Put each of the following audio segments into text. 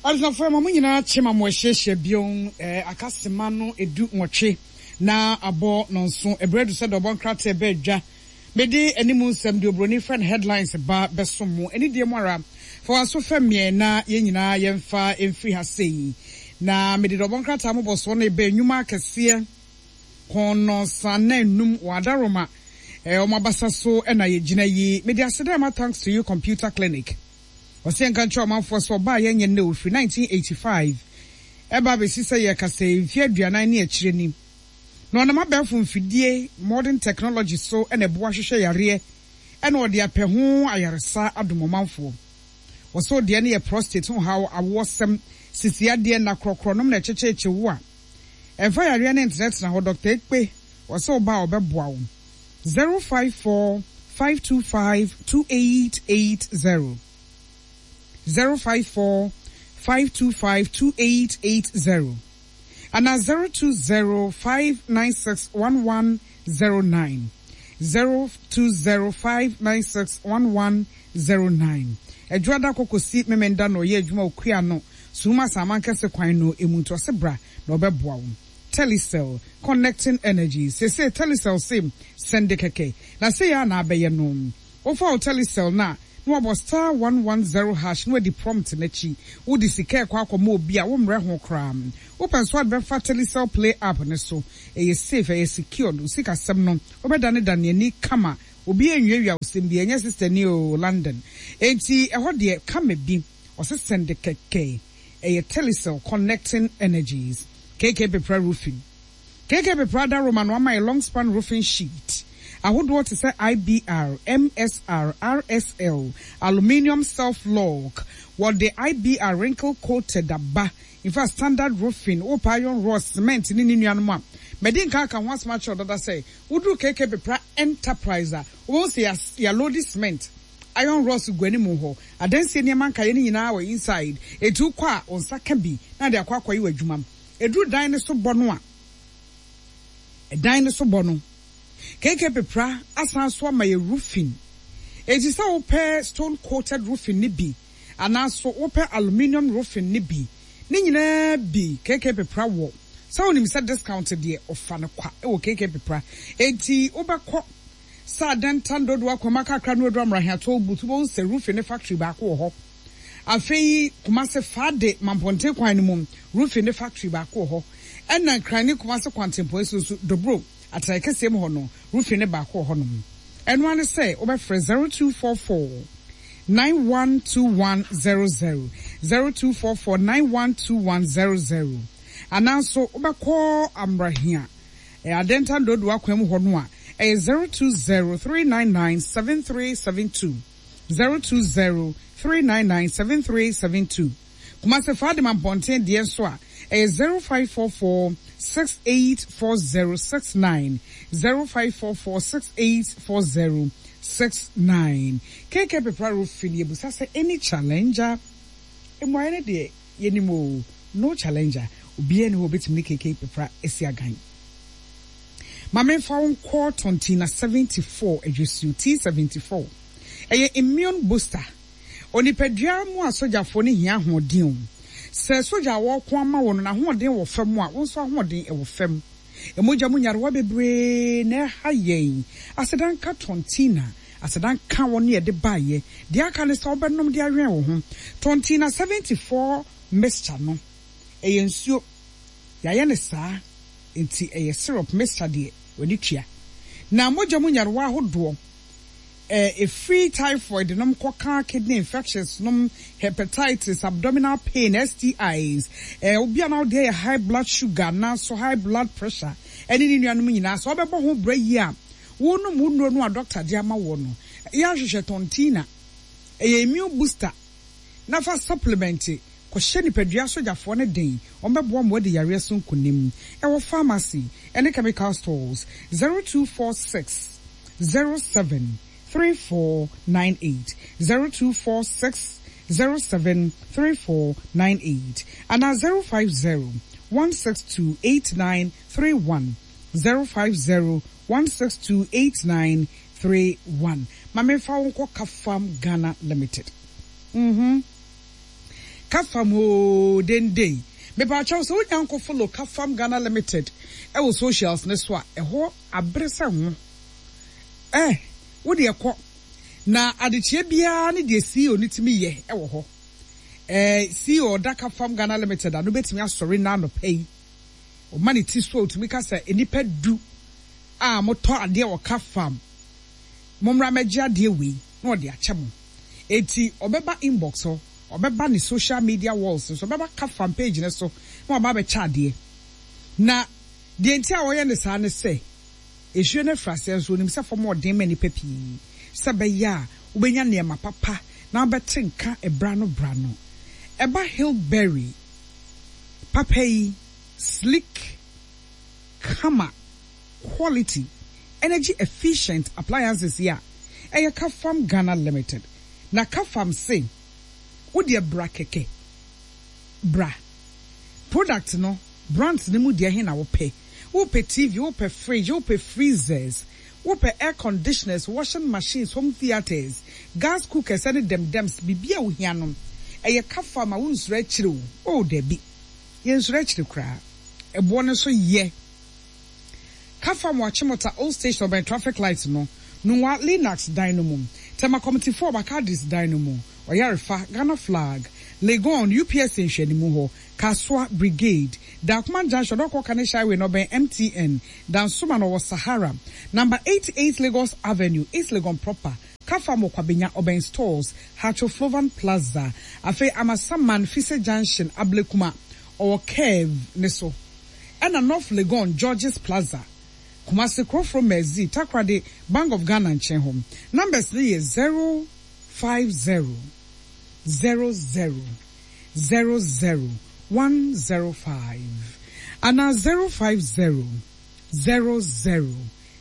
Alza for mamuna chema mo hye bion akasema no edu nwotwe na abo nonso ebredu se dobon krate bedwa mede animu nsem de obroni friend headlines ba besomo eni de mora for aso famie na yenyina yemfa emfri ha sei na mede dobon krata mo boso na ebe nwuma kese kono sanenum wadaroma omabasa so na yegina yi mede aseda ma thanks to you computer clinic. Wasi kancho amanfo so ba yenye ne ofri 1985 eba be sise ye kase mfie aduanan ne akire ni no na mabefo mfidie modern technology so ene bo ahwehwe yare ene ode apeho ayaresa adomomanfo waso de ne ye prostate ho how awosem sisiade na krokronom na checheche wo a emfa yare na internet na ho doctor ekpe waso ba obeboa wo 054 525 2880 054 525 2880 and 020 596 1109 020 596 1109 Edwada kokosi memenda no ye adwuma okua no suma samanka se kwan no emuntu osebra na obeboa wo Telecel connecting energies say Telecel sim send keke na say ya na abeye no ofa Telecel na no about star 110 hash no di prompt na chi wo di sika kwa akoma obi a wo mre ho kram open so adbe fa Telecel play app ne so e safe e secure sika sem no obeda ne dan ni kama obi enwewia osem bi enye sister ni o London enti e ho de kama bi o se send keke e Telecel connecting energies KK Pepra roofing KK Pepra da Roman one my long span roofing sheet I would want to say IBR, MSR, RSL, aluminium self-lock. What the IBR wrinkle coated aba. In fact, standard roofing, open iron rod, cement, in Indian. Medin kaka once much or that say, would do KK Pepra enterpriser. Won't say ya load cement. Iron rods to Gwenimo. I then see any man kayeni in our inside. A two qua on Sakabi. Now they are qua you a jumam. A drew dinosaur bonwa. A dinosaur bono. KK Pepra asan so ma ye roofing eti sa wo pair stone coated roofing ni bi anaso wo pair aluminium roofing ni bi ni nyina bi KK Pepra wo sa wonim se discounted de ofa ne kwa e wo KK Pepra eti obekọ sa dental dodo akoma kakra no do amrahia to butu bo se roofing ne factory ba ko ho afei kuma se fade mamponte kwan ni mum roofing ne factory ba ko ho enna kran ni kuma se kwantempo so dobro atake sem ho no roofing ne ba ko ho no eno ane say obefre 0244 912100 0244 912100 ananso obekọ amrahia adenta dodo akwam ho no a 0203997372 0203997372 kuma se Fadima Bonten de so a 0544 684069 0544684069 KK Pepra roofing ye busa say any challenger emwa de yenimo no challenger obi ene ho betimi KK Pepra esiagan Mame found core tontina 74 ejesu T74 eye immune booster onipedua mu asojafo ne hia hodin se soja wo ko ama wo na hoden wo fam a wo so hoden e wo fam emoja munyare wa bebre na hayen asedan ka tontina asedan ka won ye de baye de aka ne so obenom de awen wo ho tontina 74 mixture no eyensuo yaye ne saa enti eye syrup mixture de woni tua na moja munyare wa hodo a free typhoid nom koka kidney infections nom hepatitis abdominal pain STIs obi na dey high blood sugar na so high blood pressure eni ni nuanom nyina so obebo ho bra yi a wonu mu no no doctor dia ma wo no ya hwehwe tontina immune booster na fa supplement ko hye nipadua sojafo ne den ombebo mo de yare so nkonim wo pharmacy ene chemical stores 0246 07 3498 0246 07 3498 and 050 162 8931 050 162 8931 Mame fa wonko Kafam Ghana Limited Kafam o den day. Me pa chaw so nyanko follow Kafam Ghana Limited. E wo socials ne so a ho abresa ho. Wo de ekọ na adechie bia ne de CEO ni timi ye e wo ho. CEO da Kafam Ghana Limited anu betimi asori na no pay. O mani ti so timi ka say enipa du a moto ade wo Kafam. Momra megia de we no de achemo. Eti obeba inbox ho, obeba ni social media walls so obeba Kafam page ne so na oba be cha de. Na de enti a wo ye ne sa ne say ehwe ne frase so nim se fo mo den mani papi. Sebe ya ubenya nema papa na betinka ebrano brano eba Hillberry papai slick kama quality energy efficient appliances ya Kafam Ghana Limited na Kafam say wodi bra keke bra product no brands ne mu de he na wo pe TV wo pe fridge wo pe freezers Wope air conditioners, washing machines, home theaters, gas cookers, and dems, bibia uhianum. Kafam a wounds retro. Oh, Debbie. Yes, retro cry. A bonus so ye. Kafam watchimota old station by traffic lights no. Nuwa Linux dynamo. Tema committee 4 Bacardis dynamo. Oyarifa, Ghana flag. Legon, UPS in Shedimuho. Kaswa Brigade. Darkman Junction, Doko Kanesha, we no be MTN. Dan Sumano was Sahara. Number 88 Lagos Avenue, East Legon proper. Kafam Kwabenya Oben Stores, Hacho Flovan Plaza. Afe Amasaman Fise Junction, Ablekuma. Or Kev Neso. And a North Legon, George's Plaza. Kumasi Krofro Mezi, Takrade, Bank of Ghana and Chenhom. Numbers 3 is 050 00 105 and now 050 00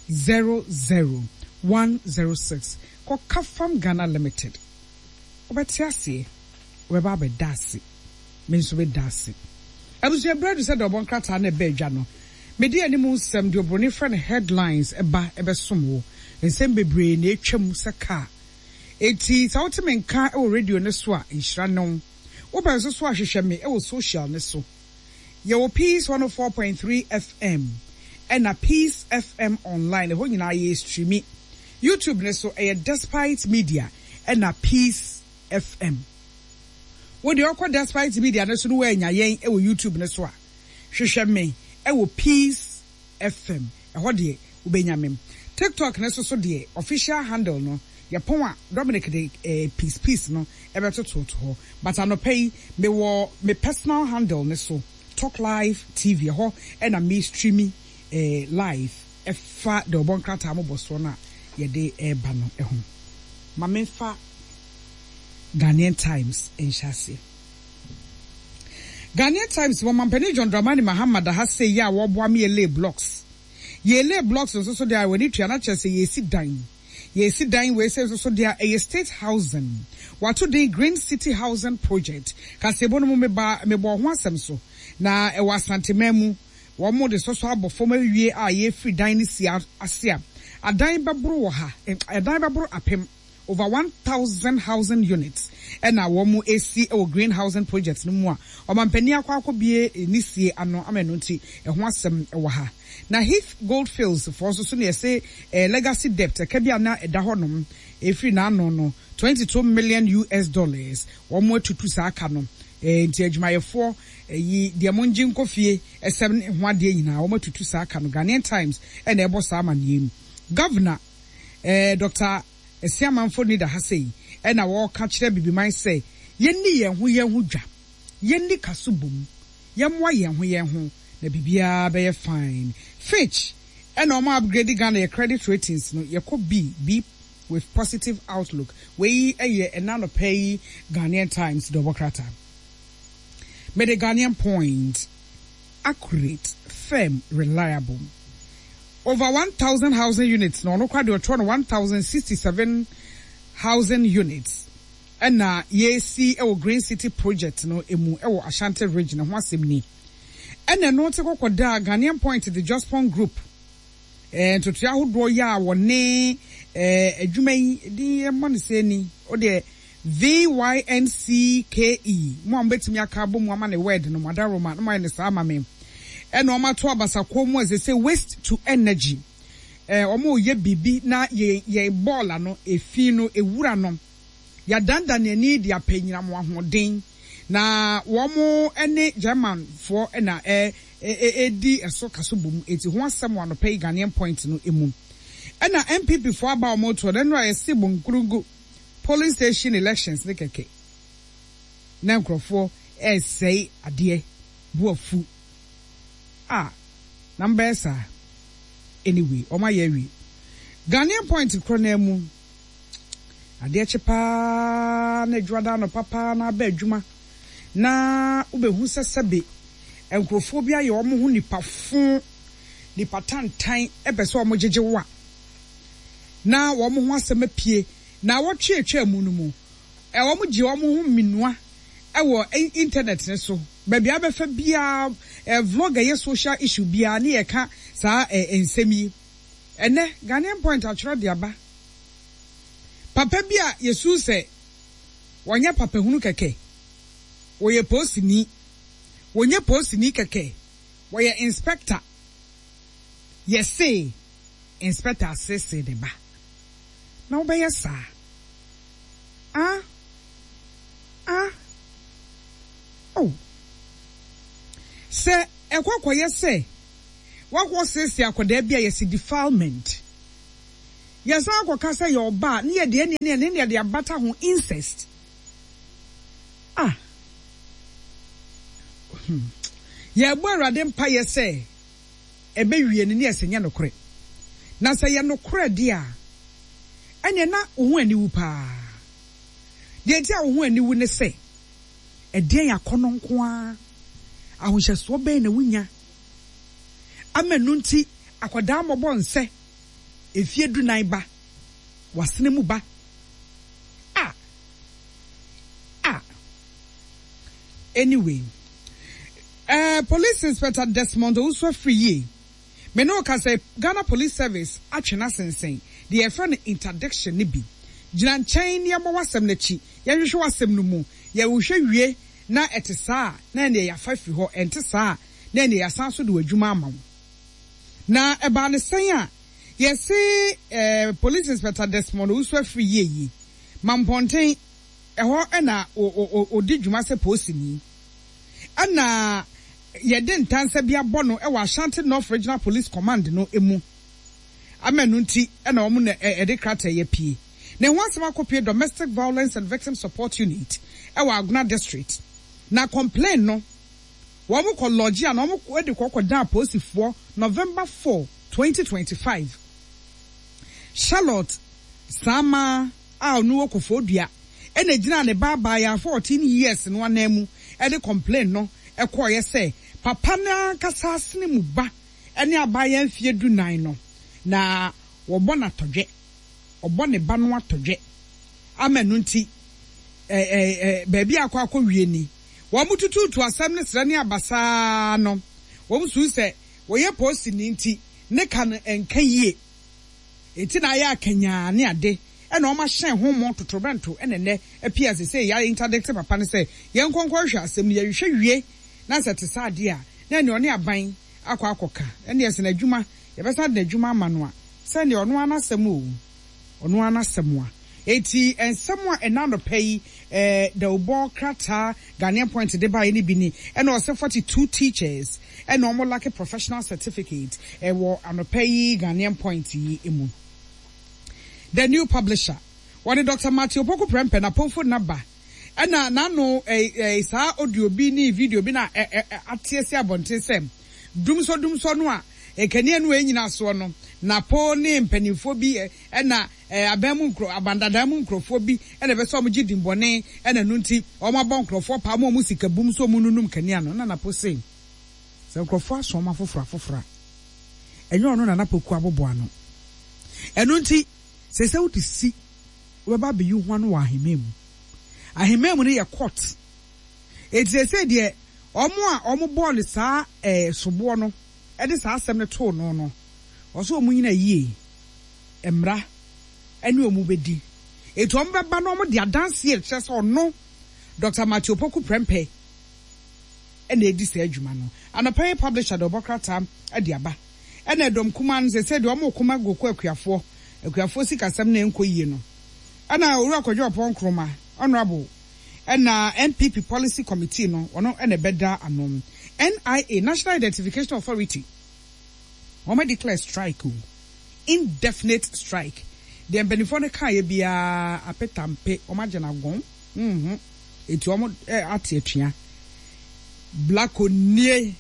106 ko Kafam Ghana Limited obetiase weba be dasi menso be dasi abusu bread said obon krata na be dwa no media ni mu nsem de obroni friend headlines eba somo nsem bebre na etwam saka eti sautemenka e radio ne so a nhira no Open so ahwehwe me e social ne so. Ye wo Peace 104.3 FM and a Peace FM online e ho nyina ye streami. YouTube ne so e Despite Media and a Peace FM. Wo de okwa Despite Media ne so no anya yen e wo YouTube ne so a. Hwehwe me e wo Peace FM. E ho de ubenya mem. TikTok ne so de official handle no Yapon a Dominic de peace no ebeto to but anopay me personal handle ne so Talk Live TV ho and a me streaming live efa de obon krata mo boso na ye de eba no ho ma memfa Ghanaian Times in Shasi Ghanaian Times wo mampani John Dramani Muhammad ha say ya wo boa me lay blocks so they are when it na chese ye sit down Yes, dying we say so there a state housing. What today Green City Housing Project. Kasebono me bo ho asem so. Na e wasantememu wo mo de so abo former wie a ye free dining asia. Adan babro wo ha. Adan babro apem over 1,000 housing units. And na wo mo AC o Green Housing Project no mu a. O mampani akwa bie nisie ano amenu nti e ho asem e wo ha. Na Heath Goldfields for so ne say legacy debt kabia na edahonom efri na no $22 million one more to sa aka no nti adwumayefo yi de monji nkofie esem ho ade nyina wo matutu sa aka no Ghanaian Times e na ebo sa amanem governor Dr. Esiamanfo ni da hasei e na wo ka kire bibiman say yenni yen ho dwa yenni kasubom yemwa yen ho na bibia be fine Fitch and oma upgrade Ghana your credit ratings no could B with positive outlook we a year and now pay Ghanaian Times double crata made a Ghanaian point accurate firm reliable over 1,000 housing units no quite 1,067 housing units and na ye see our Green City project no emu ewo Ashanti region ho asem ni and then no te kokoda Ghanaian point the Jospon group to tia hodo ya wone adwuma yi di money say ni o de VYNCKE mo ambetimi akabo mo ama ne word no madaroma no ma ne sa ama me eno ma to abasakwo mo as say waste to energy omo ye bibi na ye ball no efi no ewura no ya danda ne ni dia panyina mo ahoden na womo ene German for na di eso kaso bom eti ho asem wa no pay Ghanaian point no emu ena MPP for aba omo to den ra yesi bonkurugu polling station elections ne keke na nkrofo say ade buafu numbers anyway oma yewi Ghanaian point krona mu ade chepa na dwada no papa na ba adwuma na ubehu sesebe enkrofo bia ye omo hu nipa tantan ebese omo jejewa na omo hu asema pie na wotwe mu no mu omo je omo hu minua ewo internet ne so ba bia befa bia vlogger ye social issue bia na ye ka sa ensemi ene Ghanaian point atwere de aba papa bia yesu se wonya papa hunu keke woye posini keke woye inspector yesi inspector assist de ba na wo be yesa se ekwa yese wakwo sesi akoda bia yesi defilement yesa akoka se your ba ne ye de ne de abata ho incest ye bo awrade mpa yese ebe wie ne esenya nokore na se ye nokore dia ene na ohu aniwu pa de ti a ohu aniwu ne se ede yakono nko a ahohyeso be na wunya amenu nti akwada mobo nse efie dunan ba wasene mu ba anyway police inspector Desmond also free me no ka say Ghana Police Service atwena sensen the friend interdiction ni bi gina nchen ne amawasem na chi ye hwehwe wasem no mu ye wohwe wie na etesa na ne ya fafi ho entesa na ne ya sanso de adwuma amawo na eba ne sen a ye see police inspector Desmond also free yi mamponten eho na odi dwuma se posini ana yede ntansa bia bono e wa Ashanti North Regional Police Command no emu amenu nti na omu na ede krata ye pie na ho asema kopie Domestic Violence and Victim Support Unit e wa Aguna District na complain no wo mu ko lodge na omu ko edi kokoda posifo November 4 2025 Charlotte Sama no okofodua ena gina ne baba ya 14 years no anamu e de complain no e koye say papa na kasa asene mu ba ene abaya mfie dunan no na wo bona todwe obo ne ba no atodwe amenu nti baabi akwa wie ni wo mutututu asem ne sra ne abasa no wo musu se wo ye post ni nti ne kan enka yie enti na ya akanya ne ade ena o ma hyen ho mo totorobento enene apia se ya interdict papa ne se ye nkonkwo hwe asem ye hwe wie na se te sade a na ne one aban akwa akoka ene yese na adwuma ye besa de adwuma amano a se ne ono anasem o ono anasem a eti ensem a enano pay the obo krata Ghanaian point de ba ni bini ena o se 42 teachers ena o mo like professional certificate wo anopay Ghanaian point yi emu. The new publisher one Dr. Matthew Poku Prempe na pomfo naba ena nano sa audio bi ni video bi na atiesi abonten sem dumso no a ekani anu enyina so no na po ne mpanimfo bi ena abamu nkro abandadamu nkrofo bi ena be so mo gidimbone ena nunti o ma bon nkrofo pa mo musika bum so mo nunum kani ano na po sei se nkrofo aso ma fofora enyo no na poku abobo ano enunti se wuti si we ba be yu ho no wa ahememu ne ye court etese de omo ball saa sobo no e de saa asem ne to no oso omu nyina yie emra ene omu bedi etu ombeba no mo dia dance here chese ono Dr. Matthew Poku Prempe ene edi se adwuma no anapay publisher the Bokrata adiaba ene dom kuma nse se de omo kuma goku akuafo sikasem na enkoyie no ana owura akwadwo opon kroma honorable ena NPP policy committee no ono ene beda anom NIA National Identification Authority Oma declare strike indefinite strike the benefone kaye bia apetampe oma janagon eti omo ate atua black onie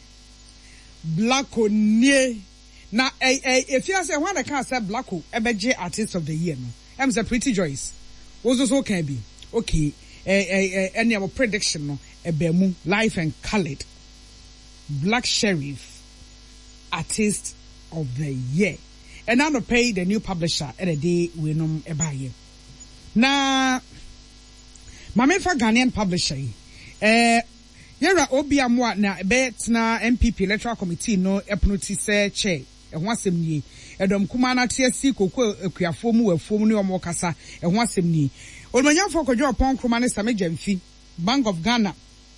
na if you say when I can say black o ebeje artist of the year no am say Pretty Joyce was so can be okay any our prediction no ebemu Life and Colored Black Sheriff Artist of the Year and now pay the new publisher at a day we no ebaye na Mamefa Ghanaian publisher yera obiamwa na bet na MPP electoral committee no epnoti se che ehwo asem nie edom kuma na te asi kokko akuafo mu wafuom ne omo kasa ehwo asem nie olmanyafo kodwo opon kroma ne samejamfi Bank of Ghana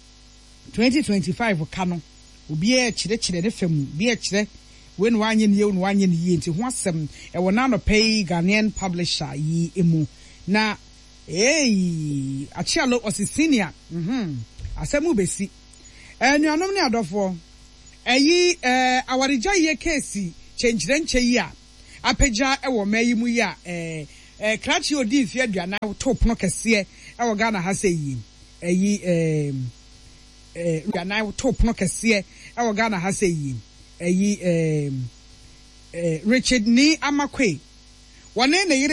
2025 kano obi e chire ne fam bi e chire we no anye ne ye no anye ne ye nti ho asem e wona no pay Ghanaian publisher yi emu na achialo osisinia asemu besi nuanom ne adofo eyi awarija ye case chenjire nche yi a apeja ewo mayi mu yi a krachi odi fi aduana top no kese ewo Ghana ha se yi eyi aduana top no kese ewo Ghana ha se yi eyi Richard ni Amakwe wone ne